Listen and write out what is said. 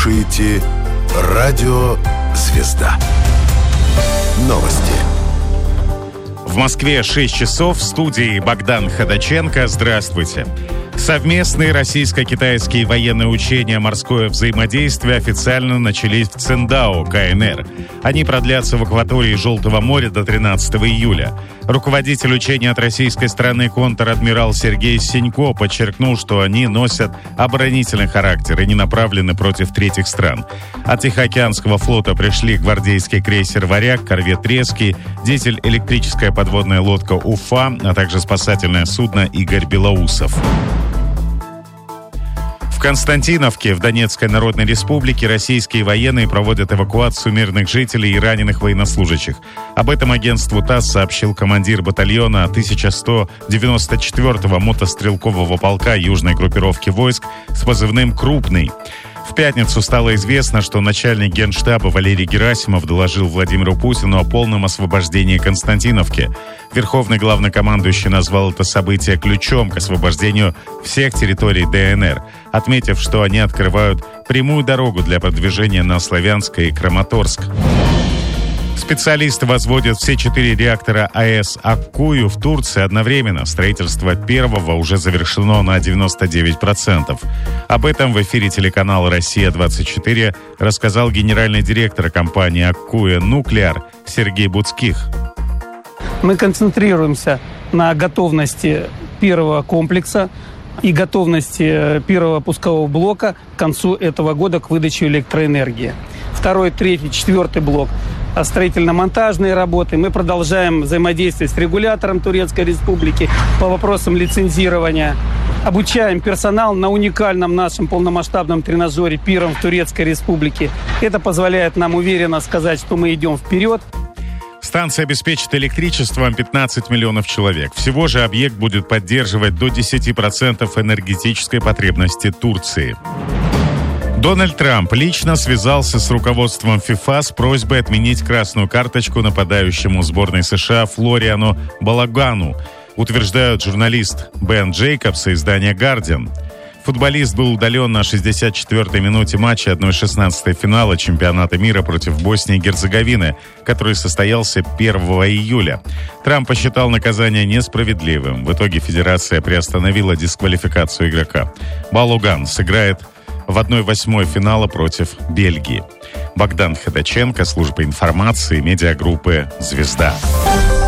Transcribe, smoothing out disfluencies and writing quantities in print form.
слушаете радио «Звезда». Новости. В Москве 6 часов, в студии Богдан Ходаченко. Здравствуйте. Совместные российско-китайские военные учения «Морское взаимодействие» официально начались в Циндао, КНР. Они продлятся в акватории Желтого моря до 13 июля. Руководитель учений от российской стороны контр-адмирал Сергей Синько подчеркнул, что они носят оборонительный характер и не направлены против третьих стран. От Тихоокеанского флота пришли гвардейский крейсер «Варяг», корвет «Трески», дизель-электрическая подводная лодка «Уфа», а также спасательное судно «Игорь Белоусов». В Константиновке, в Донецкой Народной Республике, российские военные проводят эвакуацию мирных жителей и раненых военнослужащих. Об этом агентству ТАСС сообщил командир батальона 1194-го мотострелкового полка южной группировки войск с позывным «Крупный». В пятницу стало известно, что начальник Генштаба Валерий Герасимов доложил Владимиру Путину о полном освобождении Константиновки. Верховный главнокомандующий назвал это событие ключом к освобождению всех территорий ДНР, отметив, что они открывают прямую дорогу для продвижения на Славянск и Краматорск. Специалисты возводят все 4 реактора АЭС Аккую в Турции одновременно. Строительство первого уже завершено на 99%. Об этом в эфире телеканала «Россия-24» рассказал генеральный директор компании «Аккуя Нуклеар» Сергей Буцких. Мы концентрируемся на готовности первого комплекса и готовности первого пускового блока к концу этого года к выдаче электроэнергии. Второй, третий, четвертый блок – строительно-монтажные работы. Мы продолжаем взаимодействие с регулятором Турецкой Республики по вопросам лицензирования. Обучаем персонал на уникальном нашем полномасштабном тренажере «Пиром» в Турецкой Республике. Это позволяет нам уверенно сказать, что мы идем вперед. Станция обеспечит электричеством 15 миллионов человек. Всего же объект будет поддерживать до 10% энергетической потребности Турции. Дональд Трамп лично связался с руководством ФИФА с просьбой отменить красную карточку нападающему сборной США Флориану Балагану, утверждают журналист Бен Джейкобс и издание «Гардиан». Футболист был удален на 64-й минуте матча 1/16 финала чемпионата мира против Боснии и Герцеговины, который состоялся 1 июля. Трамп посчитал наказание несправедливым. В итоге федерация приостановила дисквалификацию игрока. Балаган сыграет в 1/8 финала против Бельгии. Богдан Ходаченко, служба информации, медиагруппы «Звезда».